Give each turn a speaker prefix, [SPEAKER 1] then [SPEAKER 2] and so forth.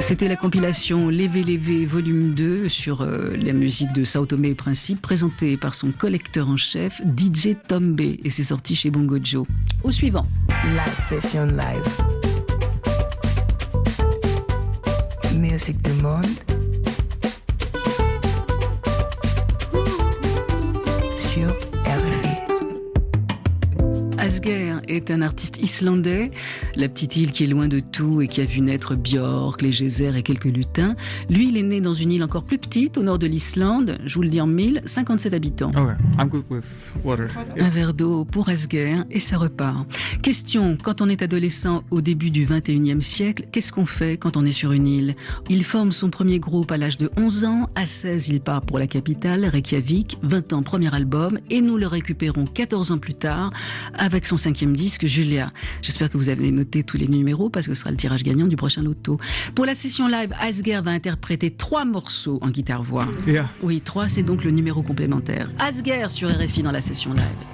[SPEAKER 1] C'était la compilation Lévé Lévé volume 2 sur la musique de Sao Tomé et Principe, présentée par son collecteur en chef DJ Tom B, et c'est sorti chez Bongo Joe. Au suivant.
[SPEAKER 2] La session live. Musique du monde. Sur RFI.
[SPEAKER 1] Asger est un artiste islandais, la petite île qui est loin de tout et qui a vu naître Björk, les geysers et quelques lutins. Lui, il est né dans une île encore plus petite, au nord de l'Islande, je vous le dis en 57 habitants.
[SPEAKER 3] Okay, I'm good with water.
[SPEAKER 1] Un verre d'eau pour Asger et ça repart. Question, quand on est adolescent au début du 21e siècle, qu'est-ce qu'on fait quand on est sur une île? Il forme son premier groupe à l'âge de 11 ans, à 16 il part pour la capitale, Reykjavik, 20 ans, premier album, et nous le récupérons 14 ans plus tard avec son 5e disque, Julia. J'espère que vous avez noté tous les numéros parce que ce sera le tirage gagnant du prochain loto. Pour la session live, Asger va interpréter 3 morceaux en guitare-voix.
[SPEAKER 3] Yeah.
[SPEAKER 1] Oui, 3, c'est donc le numéro complémentaire. Asger sur RFI dans la session live.